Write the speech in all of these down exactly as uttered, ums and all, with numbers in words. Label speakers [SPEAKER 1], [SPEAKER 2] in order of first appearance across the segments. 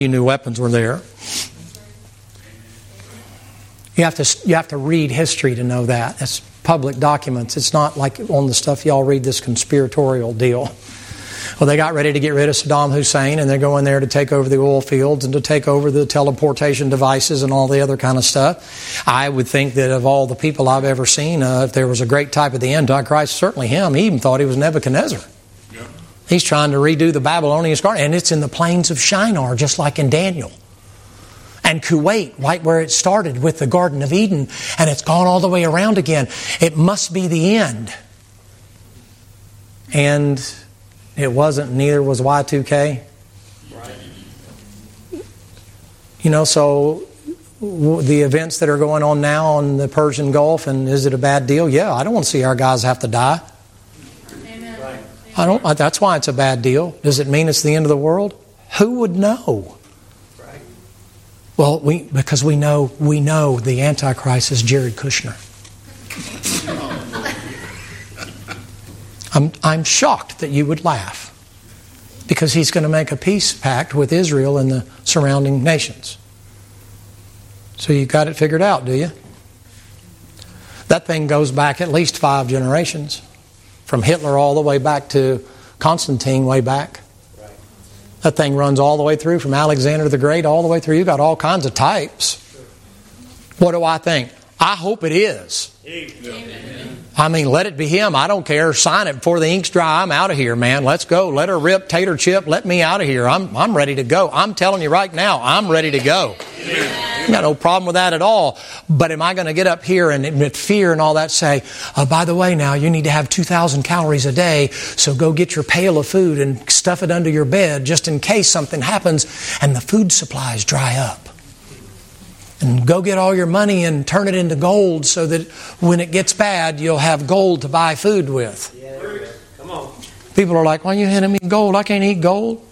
[SPEAKER 1] new weapons were there. You have to you have to read history to know that. It's public documents. It's not like on the stuff y'all read, this conspiratorial deal. Well, they got ready to get rid of Saddam Hussein, and they're going there to take over the oil fields and to take over the teleportation devices and all the other kind of stuff. I would think that of all the people I've ever seen, uh, if there was a great type of the Antichrist, certainly him. He even thought he was Nebuchadnezzar. Yep. He's trying to redo the Babylonian garden, and it's in the plains of Shinar, just like in Daniel. And Kuwait, right where it started with the Garden of Eden, and it's gone all the way around again. It must be the end. And it wasn't, neither was Y two K. Right. You know, so the events that are going on now in the Persian Gulf, and is it a bad deal? Yeah, I don't want to see our guys have to die. Amen. Right. I don't. That's why it's a bad deal. Does it mean it's the end of the world? Who would know? Right. Well, we because we know we know the Antichrist is Jared Kushner. I'm, I'm shocked that you would laugh, because he's going to make a peace pact with Israel and the surrounding nations. So you got it figured out, do you? That thing goes back at least five generations, from Hitler all the way back to Constantine way back. That thing runs all the way through, from Alexander the Great all the way through. You've got all kinds of types. What do I think? I hope it is. Amen. I mean, let it be him. I don't care. Sign it before the ink's dry. I'm out of here, man. Let's go. Let her rip, tater chip. Let me out of here. I'm I'm ready to go. I'm telling you right now, I'm ready to go. I've got no problem with that at all. But am I going to get up here and with fear and all that say, oh, by the way, now you need to have two thousand calories a day, so go get your pail of food and stuff it under your bed just in case something happens and the food supplies dry up. And go get all your money and turn it into gold so that when it gets bad, you'll have gold to buy food with. Yeah, come on. People are like, why are you handing me gold? I can't eat gold.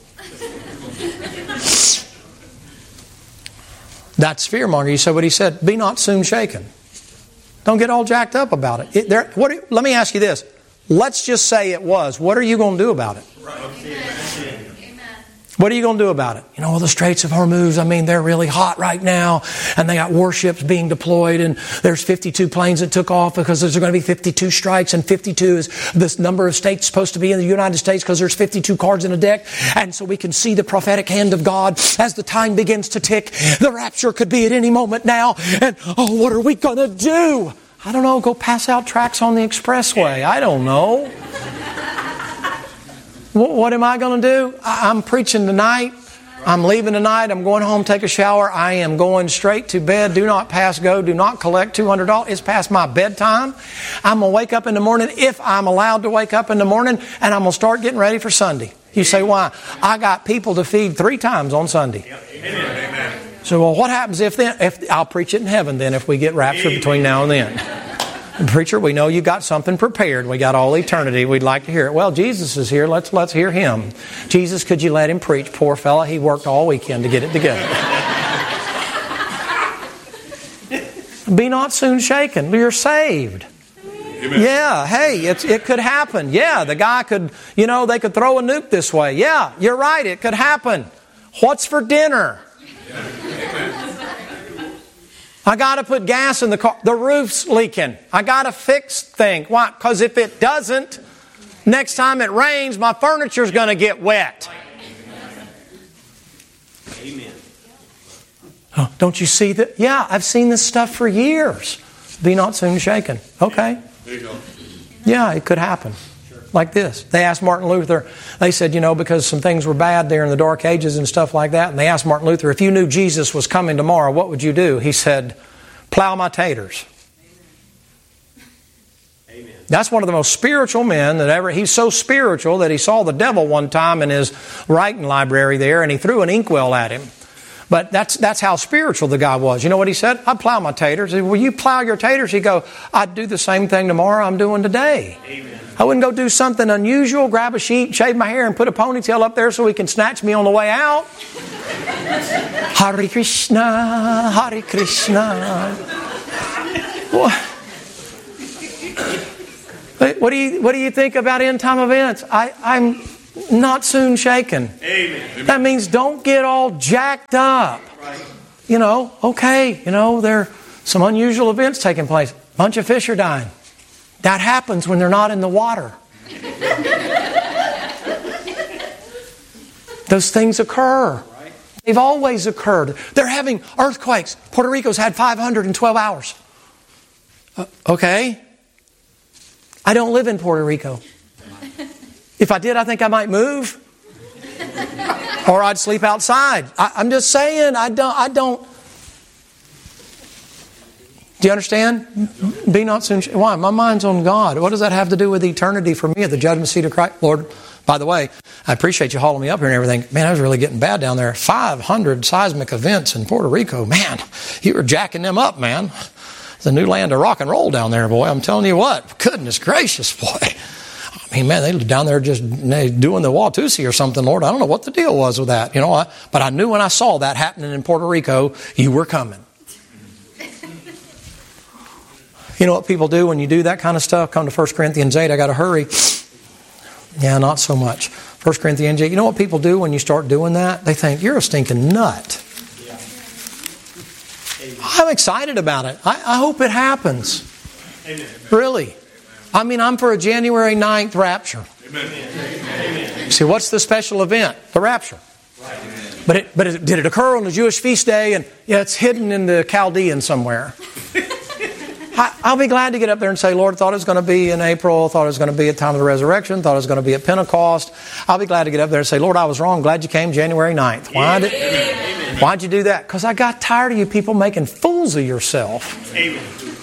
[SPEAKER 1] That's fear-mongering. So what he said, be not soon shaken. Don't get all jacked up about it. it there, what, let me ask you this. Let's just say it was. What are you going to do about it? Right. What are you going to do about it? You know, well, the Straits of Hormuz, I mean, they're really hot right now, and they got warships being deployed, and there's fifty-two planes that took off because there's going to be fifty-two strikes, and fifty-two is this number of states supposed to be in the United States because there's fifty-two cards in a deck, and so we can see the prophetic hand of God as the time begins to tick. The rapture could be at any moment now, and oh, what are we going to do? I don't know, go pass out tracts on the expressway. I don't know. What am I going to do? I'm preaching tonight. I'm leaving tonight. I'm going home, take a shower. I am going straight to bed. Do not pass go. Do not collect two hundred dollars. It's past my bedtime. I'm going to wake up in the morning, if I'm allowed to wake up in the morning, and I'm going to start getting ready for Sunday. You say, why? I got people to feed three times on Sunday. Amen. So, well, what happens if then? If I'll preach it in heaven then if we get raptured between now and then. Preacher, we know you got something prepared. We got all eternity. We'd like to hear it. Well, Jesus is here. Let's let's hear him. Jesus, could you let him preach? Poor fella, he worked all weekend to get it together. Be not soon shaken. You're saved. Amen. Yeah, hey, it's, it could happen. Yeah, the guy could, you know, they could throw a nuke this way. Yeah, you're right, it could happen. What's for dinner? Amen. I got to put gas in the car. The roof's leaking. I got to fix things. Why? Because if it doesn't, next time it rains, my furniture's going to get wet. Amen. Oh, don't you see that? Yeah, I've seen this stuff for years. Be not soon shaken. Okay. There you go. Yeah, it could happen. Like this. They asked Martin Luther, they said, you know, because some things were bad there in the Dark Ages and stuff like that, and they asked Martin Luther, if you knew Jesus was coming tomorrow, what would you do? He said, plow my taters. Amen. That's one of the most spiritual men that ever, he's so spiritual that he saw the devil one time in his writing library there, and he threw an inkwell at him. But that's that's how spiritual the guy was. You know what he said? I'd plow my taters. He said, will you plow your taters? He'd go, I'd do the same thing tomorrow I'm doing today. Amen. I wouldn't go do something unusual, grab a sheet, shave my hair, and put a ponytail up there so he can snatch me on the way out. Hare Krishna, Hare Krishna. What? What do you what do you think about end time events? I, I'm not soon shaken.
[SPEAKER 2] Amen.
[SPEAKER 1] That means don't get all jacked up.
[SPEAKER 2] Right.
[SPEAKER 1] You know, okay, you know, there are some unusual events taking place. A bunch of fish are dying. That happens when they're not in the water. Those things occur. They've always occurred. They're having earthquakes. Puerto Rico's had five hundred twelve hours. Uh, okay. I don't live in Puerto Rico. If I did, I think I might move. Or I'd sleep outside. I, I'm just saying, I don't, I don't. Do you understand? Be not soon. Why? My mind's on God. What does that have to do with eternity for me at the judgment seat of Christ? Lord, by the way, I appreciate you hauling me up here and everything. Man, I was really getting bad down there. five hundred seismic events in Puerto Rico. Man, you were jacking them up, man. It's a new land of rock and roll down there, boy. I'm telling you what. Goodness gracious, boy. I mean, man, they were down there just doing the Watusi or something, Lord. I don't know what the deal was with that. You know, I, but I knew when I saw that happening in Puerto Rico, you were coming. You know what people do when you do that kind of stuff? Come to First Corinthians eight. I got to hurry. Yeah, not so much. First Corinthians eight. You know what people do when you start doing that? They think, you're a stinking nut. I'm excited about it. I, I hope it happens.
[SPEAKER 2] Amen.
[SPEAKER 1] Really. I mean, I'm for a January ninth rapture.
[SPEAKER 2] Amen.
[SPEAKER 1] See, what's the special event? The rapture.
[SPEAKER 2] Right.
[SPEAKER 1] But it, but it, did it occur on the Jewish feast day? And yeah, it's hidden in the Chaldean somewhere. I, I'll be glad to get up there and say, Lord, I thought it was going to be in April, thought it was going to be at the time of the resurrection, thought it was going to be at Pentecost. I'll be glad to get up there and say, Lord, I was wrong. Glad you came January ninth. Why did, why'd you do that? Because I got tired of you people making fools of yourself.
[SPEAKER 2] Amen.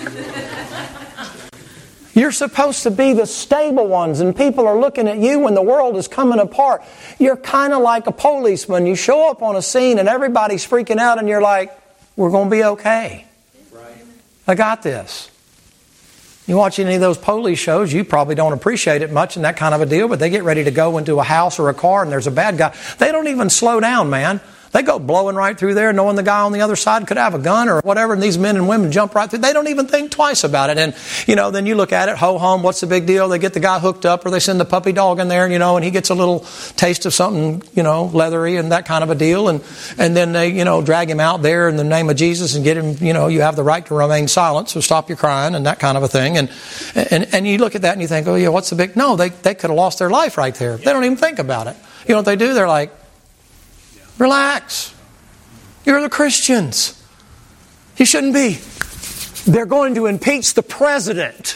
[SPEAKER 1] You're supposed to be the stable ones, and people are looking at you when the world is coming apart. You're kind of like a policeman. You show up on a scene and everybody's freaking out and you're like, we're going to be okay.
[SPEAKER 2] Right.
[SPEAKER 1] I got this. You watch any of those police shows, you probably don't appreciate it much and that kind of a deal, but they get ready to go into a house or a car and there's a bad guy. They don't even slow down, man. They go blowing right through there, knowing the guy on the other side could have a gun or whatever, and these men and women jump right through. They don't even think twice about it. And, you know, then you look at it, ho-hum, what's the big deal? They get the guy hooked up, or they send the puppy dog in there, and, you know, and he gets a little taste of something, you know, leathery and that kind of a deal. And, and then they, you know, drag him out there in the name of Jesus and get him, you know, you have the right to remain silent, so stop your crying and that kind of a thing. And, and, and you look at that and you think, oh, yeah, what's the big... No, they, they could have lost their life right there. They don't even think about it. You know what they do? They're like, relax. You're the Christians. You shouldn't be. They're going to impeach the president.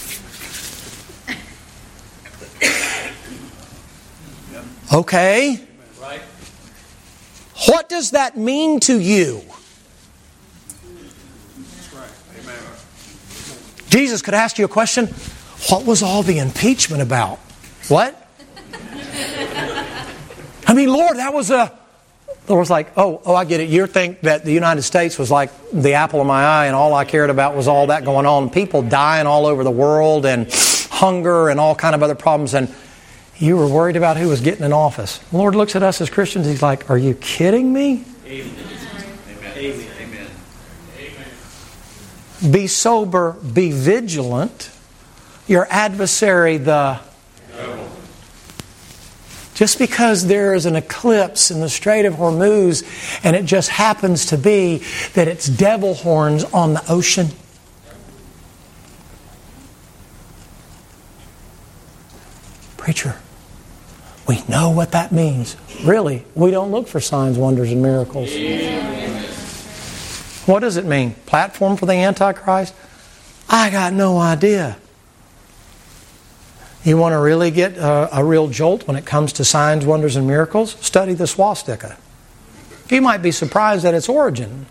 [SPEAKER 1] Okay.
[SPEAKER 2] Right.
[SPEAKER 1] What does that mean to you?
[SPEAKER 2] That's right. Amen.
[SPEAKER 1] Jesus could ask you a question. What was all the impeachment about? What? I mean, Lord, that was a... The Lord's like, oh, oh, I get it. You think that the United States was like the apple of my eye and all I cared about was all that going on. People dying all over the world and hunger and all kind of other problems. And you were worried about who was getting in office. The Lord looks at us as Christians. He's like, are you kidding me?
[SPEAKER 2] Amen. Amen. Amen.
[SPEAKER 1] Amen. Be sober, be vigilant. Your adversary, the...
[SPEAKER 2] No.
[SPEAKER 1] Just because there is an eclipse in the Strait of Hormuz and it just happens to be that it's devil horns on the ocean. Preacher, we know what that means. Really, we don't look for signs, wonders, and miracles. Amen. What does it mean? Platform for the Antichrist? I got no idea. You want to really get a, a real jolt when it comes to signs, wonders, and miracles? Study the swastika. You might be surprised at its origin.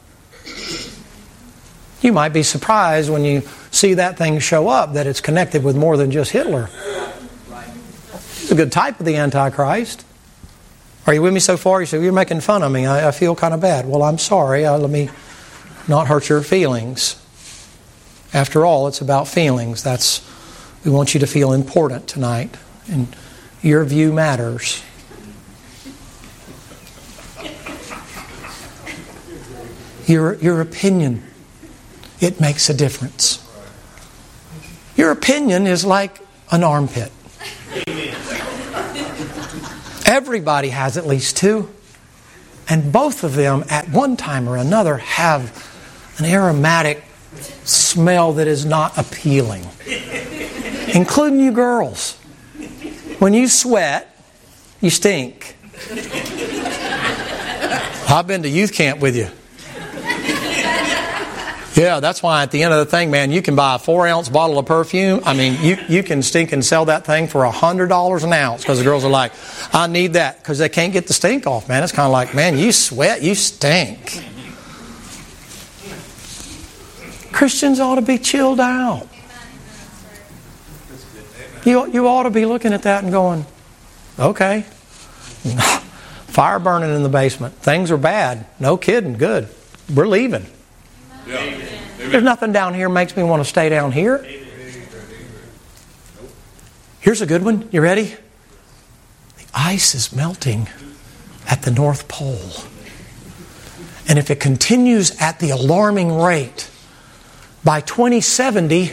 [SPEAKER 1] You might be surprised when you see that thing show up that it's connected with more than just Hitler. It's a good type of the Antichrist. Are you with me so far? You say, you're making fun of me. I, I feel kind of bad. Well, I'm sorry. Uh, let me not hurt your feelings. After all, it's about feelings. That's... We want you to feel important tonight, and your view matters. Your, your opinion, it makes a difference. Your opinion is like an armpit. Everybody has at least two. And both of them, at one time or another, have an aromatic smell that is not appealing. Including you girls. When you sweat, you stink. I've been to youth camp with you. Yeah, that's why at the end of the thing, man, you can buy a four ounce bottle of perfume. I mean, you, you can stink and sell that thing for one hundred dollars an ounce because the girls are like, I need that, because they can't get the stink off, man. It's kind of like, man, you sweat, you stink. Christians ought to be chilled out. You, you ought to be looking at that and going, okay, fire burning in the basement. Things are bad. No kidding, good. We're leaving. Yeah. There's nothing down here makes me want to stay down here. Here's a good one. You ready? The ice is melting at the North Pole. And if it continues at the alarming rate, by twenty seventy,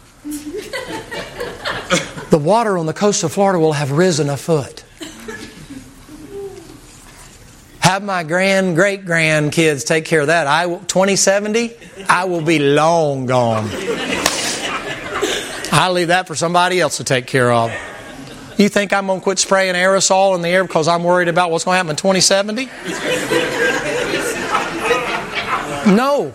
[SPEAKER 1] the water on the coast of Florida will have risen a foot. Have my grand, great grandkids take care of that. I will, twenty seventy, I will be long gone. I'll leave that for somebody else to take care of. You think I'm going to quit spraying aerosol in the air because I'm worried about what's going to happen in twenty seventy? No.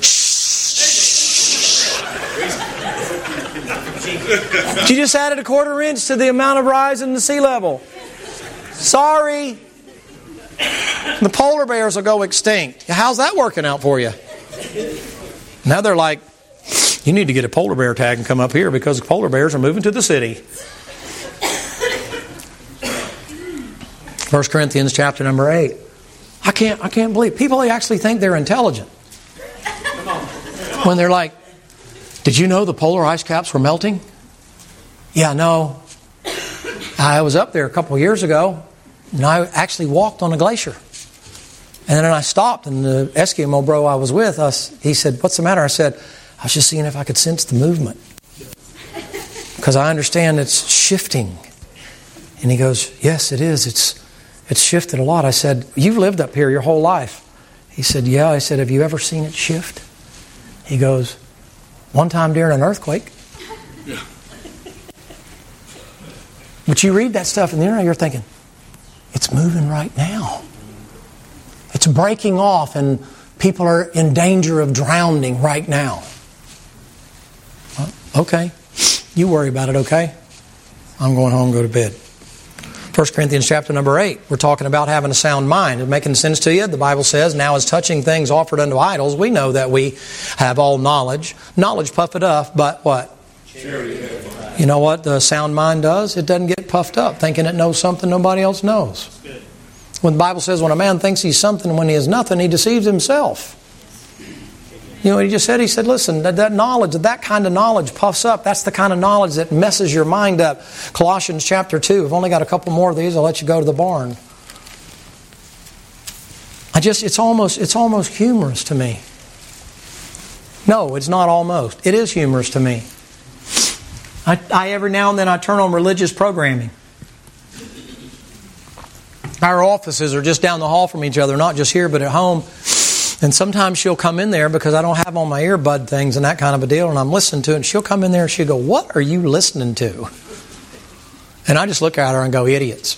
[SPEAKER 1] You just added a quarter inch to the amount of rise in the sea level. Sorry. The polar bears will go extinct. How's that working out for you? Now they're like, you need to get a polar bear tag and come up here because the polar bears are moving to the city. First Corinthians chapter number eight. I can't, I can't believe people actually think they're intelligent. When they're like, did you know the polar ice caps were melting? Yeah, no. I was up there a couple of years ago, and I actually walked on a glacier. And then I stopped, and the Eskimo bro I was with, us, he said, what's the matter? I said, I was just seeing if I could sense the movement. Because I understand it's shifting. And he goes, yes, it is. It's it's shifted a lot. I said, you've lived up here your whole life. He said, yeah. I said, have you ever seen it shift? He goes, one time during an earthquake. Yeah. But you read that stuff and you're thinking, it's moving right now. It's breaking off and people are in danger of drowning right now. Well, okay. You worry about it, okay? I'm going home and go to bed. First Corinthians chapter number eight. We're talking about having a sound mind. Is it making sense to you? The Bible says, now as touching things offered unto idols, we know that we have all knowledge. Knowledge puffeth up, but what? You know what the sound mind does? It doesn't get puffed up, thinking it knows something nobody else knows. When the Bible says when a man thinks he's something when he is nothing, he deceives himself. You know what he just said? He said, listen, that, that knowledge, that kind of knowledge puffs up. That's the kind of knowledge that messes your mind up. Colossians chapter two. I've only got a couple more of these. I'll let you go to the barn. I just, it's almost, it's almost humorous to me. No, it's not almost. It is humorous to me. I, I every now and then I turn on religious programming. Our offices are just down the hall from each other, not just here, but at home. And sometimes she'll come in there because I don't have on my earbud things and that kind of a deal, and I'm listening to it, and she'll come in there and she'll go, what are you listening to? And I just look at her and go, idiots.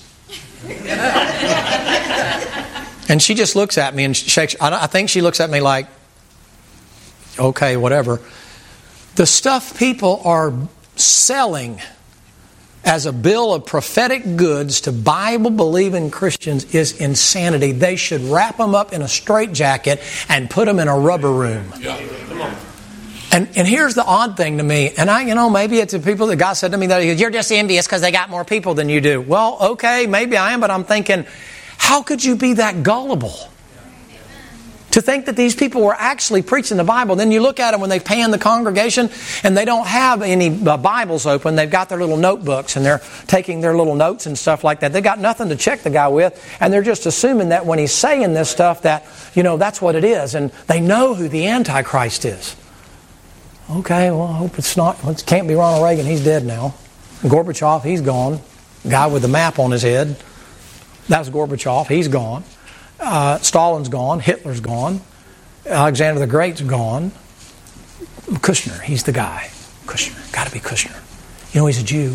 [SPEAKER 1] And she just looks at me and shakes. I think she looks at me like, okay, whatever. The stuff people are selling as a bill of prophetic goods to Bible-believing Christians is insanity. They should wrap them up in a straitjacket and put them in a rubber room. Yeah. Come on. And and here's the odd thing to me, and I, you know, maybe it's the people that God said to me that you're just envious because they got more people than you do. Well, okay, maybe I am, but I'm thinking, how could you be that gullible? To think that these people were actually preaching the Bible. Then you look at them when they pan the congregation and they don't have any Bibles open. They've got their little notebooks and they're taking their little notes and stuff like that. They've got nothing to check the guy with. And they're just assuming that when he's saying this stuff that, you know, that's what it is. And they know who the Antichrist is. Okay, well, I hope it's not. It can't be Ronald Reagan. He's dead now. Gorbachev, he's gone. Guy with the map on his head. That's Gorbachev. He's gone. Uh, Stalin's gone. Hitler's gone. Alexander the Great's gone. Kushner, he's the guy. Kushner, got to be Kushner. You know, he's a Jew.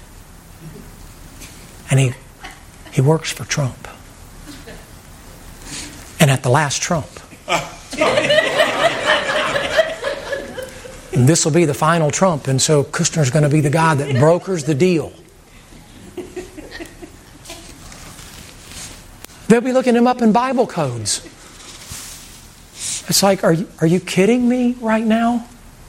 [SPEAKER 1] And he he works for Trump. And at the last Trump. And this will be the final Trump. And so Kushner's going to be the guy that brokers the deal. They'll be looking him up in Bible codes. It's like, are you, are you kidding me right now?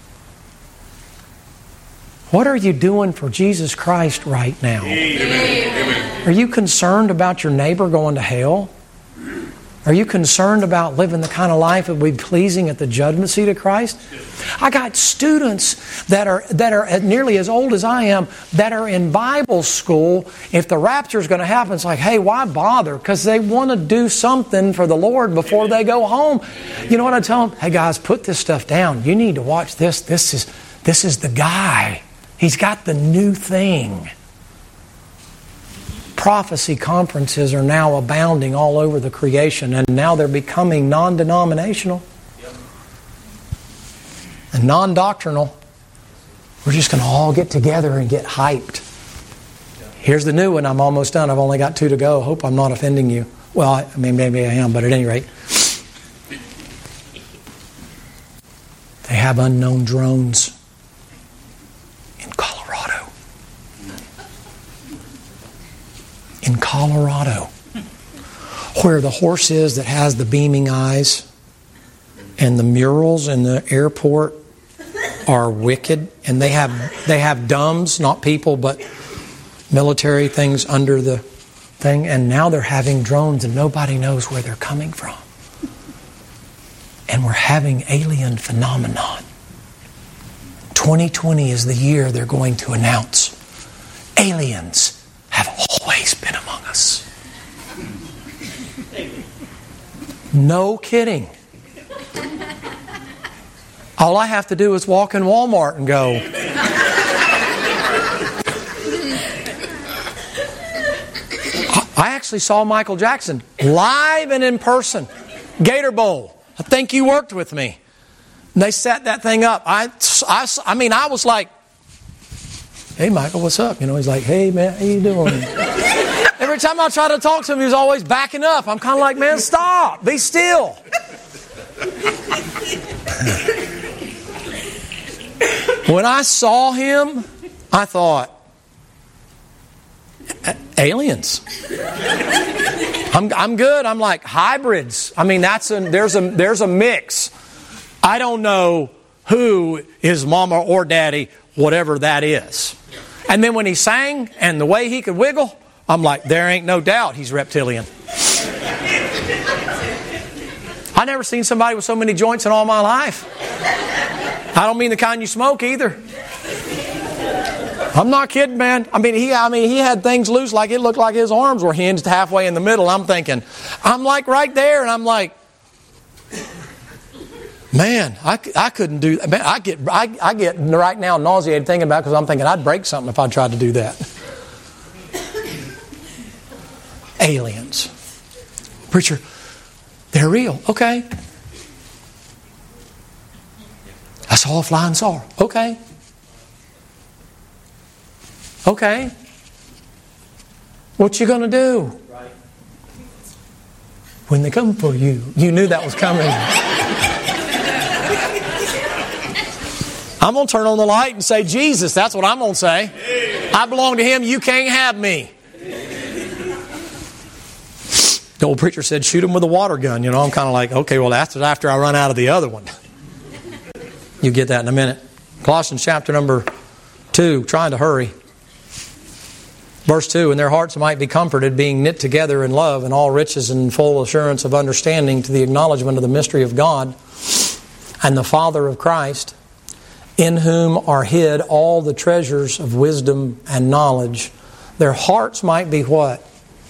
[SPEAKER 1] What are you doing for Jesus Christ right now? Amen. Are you concerned about your neighbor going to hell? Are you concerned about living the kind of life that would be pleasing at the judgment seat of Christ? I got students that are that are nearly as old as I am that are in Bible school. If the rapture is going to happen, it's like, hey, why bother? Because they want to do something for the Lord before they go home. You know what I tell them? Hey, guys, put this stuff down. You need to watch this. This is this is the guy. He's got the new thing. Prophecy conferences are now abounding all over the creation, and now they're becoming non-denominational and non-doctrinal. We're just going to all get together and get hyped. Here's the new one. I'm almost done. I've only got two to go. Hope I'm not offending you. Well, I mean, maybe I am, but at any rate. They have unknown drones in Colorado. In Colorado, where the horse is that has the beaming eyes, and the murals in the airport are wicked, and they have they have dumbs, not people, but military things under the thing, and now they're having drones, and nobody knows where they're coming from, and we're having alien phenomenon. twenty twenty is the year they're going to announce aliens have always been among us. No kidding. All I have to do is walk in Walmart and go, I actually saw Michael Jackson live and in person. Gator Bowl. I think you worked with me. And they set that thing up. I, I, I mean, I was like, hey, Michael, what's up? You know, he's like, hey, man, how you doing? Every time I try to talk to him, he was always backing up. I'm kind of like, man, stop. Be still. When I saw him, I thought, aliens. I'm, I'm good. I'm like, hybrids. I mean, that's a, there's a there's a mix. I don't know who is mama or daddy, whatever that is. And then when he sang and the way he could wiggle, I'm like, there ain't no doubt he's reptilian. I never seen somebody with so many joints in all my life. I don't mean the kind you smoke either. I'm not kidding, man. I mean, he I mean he had things loose like it looked like his arms were hinged halfway in the middle. I'm thinking, I'm like right there, and I'm like, man, I, I couldn't do that. Man, I get I, I get right now nauseated thinking about it because I'm thinking I'd break something if I tried to do that. Aliens. Preacher, they're real. Okay. I saw a flying saucer. Okay. Okay. What you going to do? When they come for you. You knew that was coming. I'm going to turn on the light and say, Jesus, that's what I'm going to say. I belong to Him. You can't have me. The old preacher said, shoot him with a water gun. You know, I'm kind of like, okay, well, that's after I run out of the other one. You get that in a minute. Colossians chapter number two, trying to hurry. Verse two, and their hearts might be comforted, being knit together in love and all riches and full assurance of understanding to the acknowledgement of the mystery of God and the Father of Christ, in whom are hid all the treasures of wisdom and knowledge. Their hearts might be what?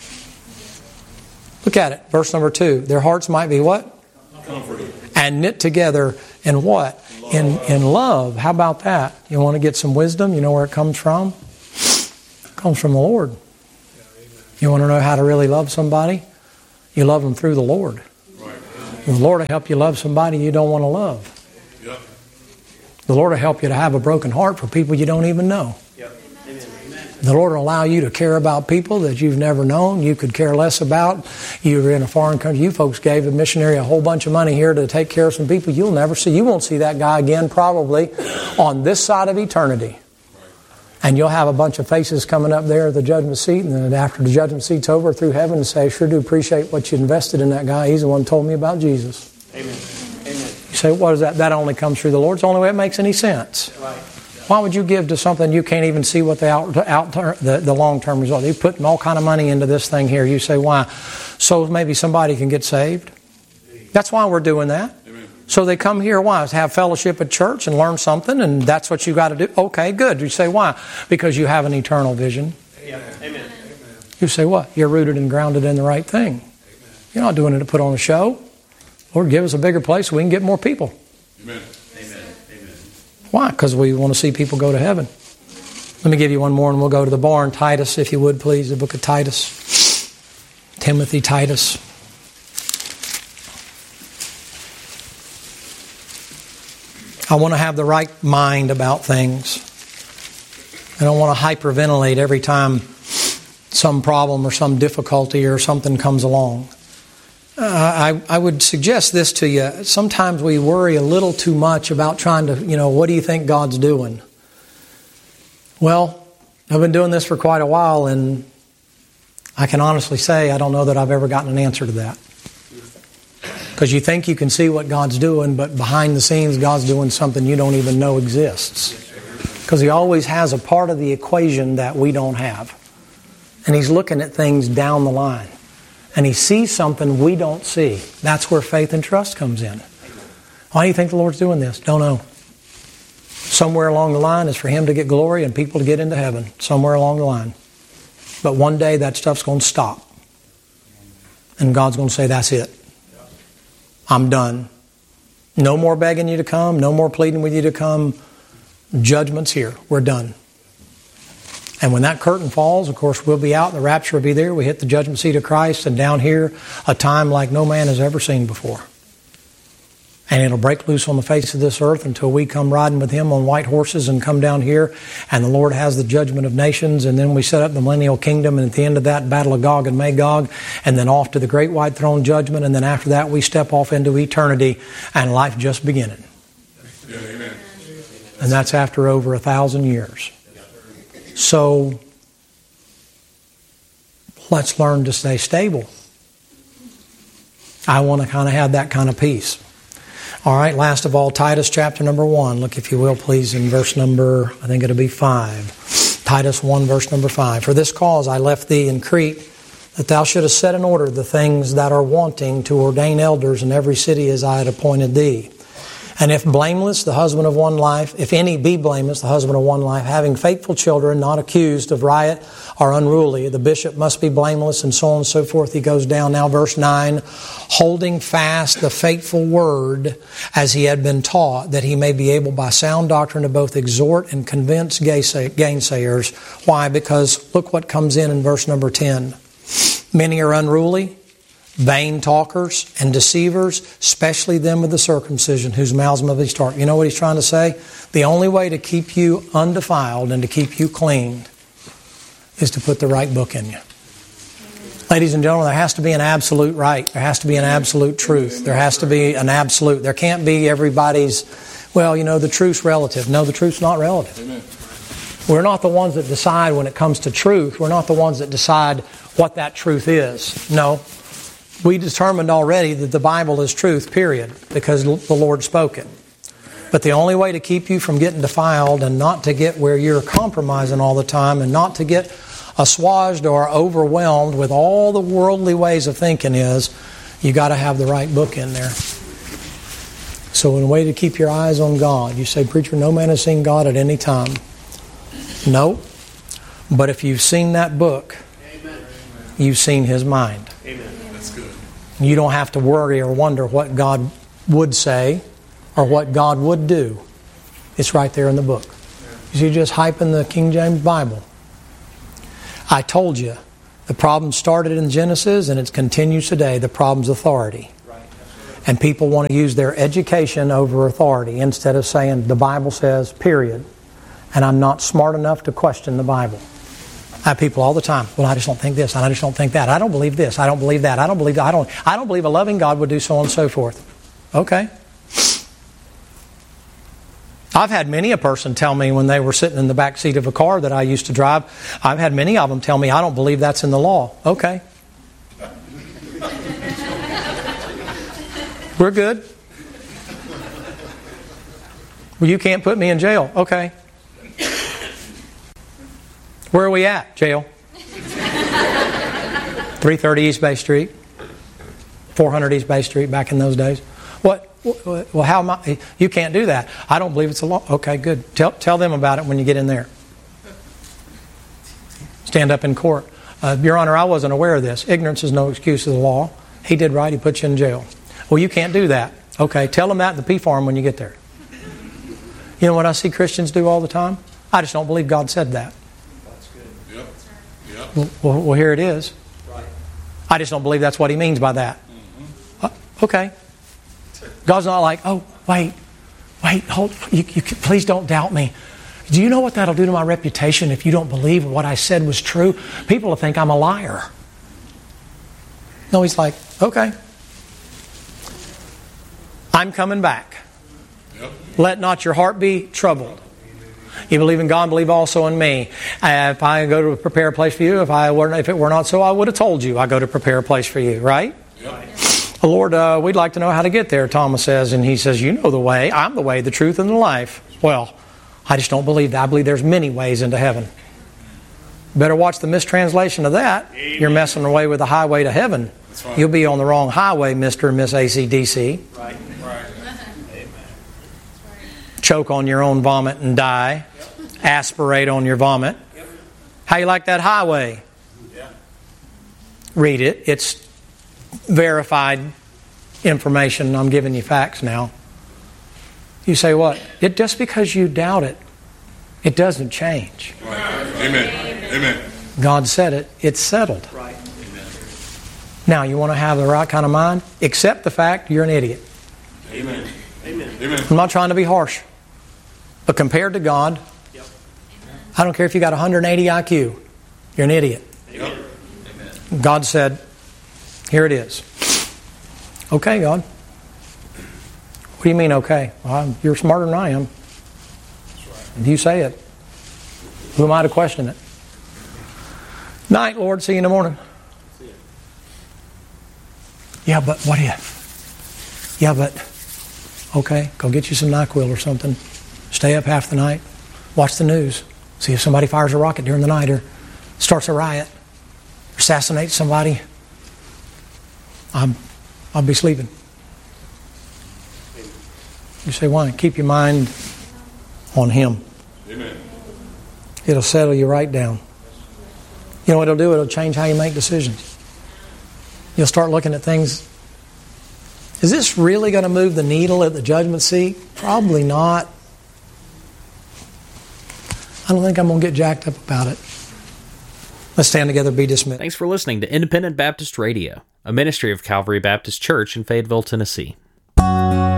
[SPEAKER 1] Look at it, verse number two. Their hearts might be what? Comforted. And knit together in what? Love. In in love. How about that? You want to get some wisdom? You know where it comes from? It comes from the Lord. You want to know how to really love somebody? You love them through the Lord.
[SPEAKER 2] Right.
[SPEAKER 1] The Lord will help you love somebody you don't want to love.
[SPEAKER 2] Yep.
[SPEAKER 1] The Lord will help you to have a broken heart for people you don't even know.
[SPEAKER 2] Yep. Amen.
[SPEAKER 1] The Lord will allow you to care about people that you've never known, you could care less about. You're in a foreign country. You folks gave a missionary a whole bunch of money here to take care of some people you'll never see. You won't see that guy again probably on this side of eternity. And you'll have a bunch of faces coming up there at the judgment seat, and then after the judgment seat's over through heaven, and say, I sure do appreciate what you invested in that guy. He's the one who told me about Jesus.
[SPEAKER 2] Amen. Amen.
[SPEAKER 1] You say, what is that? That only comes through the Lord. It's the only way it makes any sense.
[SPEAKER 2] Right.
[SPEAKER 1] Why would you give to something you can't even see what the out, out the, the long-term result? You're putting all kind of money into this thing here. You say, why? So maybe somebody can get saved. That's why we're doing that.
[SPEAKER 2] Amen.
[SPEAKER 1] So they come here, why? Have fellowship at church and learn something, and that's what you got to do. Okay, good. You say, why? Because you have an eternal vision.
[SPEAKER 2] Yeah. Amen.
[SPEAKER 1] You say, what? You're rooted and grounded in the right thing. You're not doing it to put on a show. Lord, give us a bigger place so we can get more people.
[SPEAKER 2] Amen. Amen. Amen.
[SPEAKER 1] Why? Because we want to see people go to heaven. Let me give you one more and we'll go to the barn. Titus, if you would, please. The book of Titus. Timothy, Titus. I want to have the right mind about things. I don't want to hyperventilate every time some problem or some difficulty or something comes along. Uh, I, I would suggest this to you. Sometimes we worry a little too much about trying to, you know, what do you think God's doing? Well, I've been doing this for quite a while, and I can honestly say I don't know that I've ever gotten an answer to that. Because you think you can see what God's doing, but behind the scenes, God's doing something you don't even know exists. Because He always has a part of the equation that we don't have. And He's looking at things down the line. And He sees something we don't see. That's where faith and trust comes in. Why do you think the Lord's doing this? Don't know. Somewhere along the line is for Him to get glory and people to get into heaven. Somewhere along the line. But one day that stuff's going to stop. And God's going to say, that's it. I'm done. No more begging you to come. No more pleading with you to come. Judgment's here. We're done. And when that curtain falls, of course, we'll be out. The rapture will be there. We hit the judgment seat of Christ. And down here, a time like no man has ever seen before. And it'll break loose on the face of this earth until we come riding with Him on white horses and come down here. And the Lord has the judgment of nations. And then we set up the millennial kingdom. And at the end of that, battle of Gog and Magog. And then off to the great white throne judgment. And then after that, we step off into eternity. And life just beginning.
[SPEAKER 2] Yeah, amen.
[SPEAKER 1] And that's after over a thousand years. So, let's learn to stay stable. I want to kind of have that kind of peace. All right, last of all, Titus chapter number one. Look, if you will, please, in verse number, I think it'll be five. Titus one, verse number five. For this cause I left thee in Crete, that thou shouldest set in order the things that are wanting, to ordain elders in every city as I had appointed thee. And if blameless, the husband of one life, if any be blameless, the husband of one life, having faithful children, not accused of riot or unruly, the bishop must be blameless, and so on and so forth. He goes down now, verse nine, holding fast the faithful word as he had been taught, that he may be able by sound doctrine to both exhort and convince gainsayers. Why? Because look what comes in in verse number ten. Many are unruly, vain talkers and deceivers, especially them of the circumcision, whose mouths must be stark. You know what he's trying to say? The only way to keep you undefiled and to keep you clean is to put the right book in you. Ladies and gentlemen, there has to be an absolute right. There has to be an absolute truth. There has to be an absolute. There can't be everybody's, well, you know, the truth's relative. No, the truth's not relative.
[SPEAKER 2] Amen.
[SPEAKER 1] We're not the ones that decide when it comes to truth. We're not the ones that decide what that truth is. No. We determined already that the Bible is truth, period, because the Lord spoke it. But the only way to keep you from getting defiled and not to get where you're compromising all the time and not to get assuaged or overwhelmed with all the worldly ways of thinking is you got to have the right book in there. So in a way to keep your eyes on God, you say, preacher, no man has seen God at any time. No. But if you've seen that book, amen, you've seen His mind.
[SPEAKER 2] Amen. That's good.
[SPEAKER 1] You don't have to worry or wonder what God would say or what God would do. It's right there in the book. You're just hyping the King James Bible. I told you The problem started in Genesis and it continues today. The problem's authority. And people want to use their education over authority instead of saying the Bible says, period. And I'm not smart enough to question the Bible. I have people all the time, well, I just don't think this, and I just don't think that. I don't believe this, I don't believe that, I don't believe that, I don't I don't believe a loving God would do so on and so forth. Okay. I've had many a person tell me when they were sitting in the back seat of a car that I used to drive, I've had many of them tell me, I don't believe that's in the law. Okay. We're good. Well, you can't put me in jail. Okay. Where are we at? Jail. three thirty East Bay Street. four hundred East Bay Street back in those days. What? Well, how am I? You can't do that. I don't believe it's a law. Okay, good. Tell, tell them about it when you get in there. Stand up in court. Uh, Your Honor, I wasn't aware of this. Ignorance is no excuse of the law. He did right. He put you in jail. Well, you can't do that. Okay, tell them that in the P farm when you get there. You know what I see Christians do all the time? I just don't believe God said that.
[SPEAKER 2] That's good. Yep. Yep.
[SPEAKER 1] Well, well, well here it is.
[SPEAKER 2] Right.
[SPEAKER 1] I just don't believe that's what he means by that.
[SPEAKER 2] Mm-hmm.
[SPEAKER 1] Uh, okay. God's not like, oh, wait, wait, hold, you, you, please don't doubt me. Do you know what that'll do to my reputation if you don't believe what I said was true? People will think I'm a liar. No, he's like, okay. I'm coming back.
[SPEAKER 2] Yep.
[SPEAKER 1] Let not your heart be troubled. You believe in God, believe also in me. Uh, if I go to prepare a place for you, if I were, if it were not so, I would have told you I go to prepare a place for you, right?
[SPEAKER 2] Yep.
[SPEAKER 1] Lord, uh, we'd like to know how to get there, Thomas says. And he says, you know the way. I'm the way, the truth, and the life. Well, I just don't believe that. I believe there's many ways into heaven. Better watch the mistranslation of that. Amen. You're messing away with the highway to heaven. Right. You'll be on the wrong highway, Mister and Miss A C D C.
[SPEAKER 2] Right. Right. Amen.
[SPEAKER 1] Choke on your own vomit and die. Yep. Aspirate on your vomit. Yep. How you like that highway? Yeah. Read it. It's verified information. I'm giving you facts now. You say what? It just because you doubt it, it doesn't change.
[SPEAKER 2] Right. Amen. Amen.
[SPEAKER 1] God said it. It's settled.
[SPEAKER 2] Right. Amen.
[SPEAKER 1] Now, you want to have the right kind of mind? Accept the fact you're an idiot.
[SPEAKER 2] Amen. Amen. Amen.
[SPEAKER 1] I'm not trying to be harsh, but compared to God, yep. I don't care if you got one hundred eighty I Q. You're an idiot.
[SPEAKER 2] Yep. Amen.
[SPEAKER 1] God said, here it is. Okay, God. What do you mean, okay? Well, you're smarter than I am.
[SPEAKER 2] That's right.
[SPEAKER 1] If you say it, who am I to question it? Night, Lord. See you in the morning.
[SPEAKER 2] See you.
[SPEAKER 1] Yeah, but what if? Yeah, but... Okay, go get you some NyQuil or something. Stay up half the night. Watch the news. See if somebody fires a rocket during the night or starts a riot. Assassinates somebody. I'm, I'll be sleeping. You say, why? Keep your mind on Him.
[SPEAKER 2] Amen.
[SPEAKER 1] It'll settle you right down. You know what it'll do? It'll change how you make decisions. You'll start looking at things. Is this really going to move the needle at the judgment seat? Probably not. I don't think I'm going to get jacked up about it. Let's stand together, be dismissed.
[SPEAKER 3] Thanks for listening to Independent Baptist Radio, a ministry of Calvary Baptist Church in Fayetteville, Tennessee.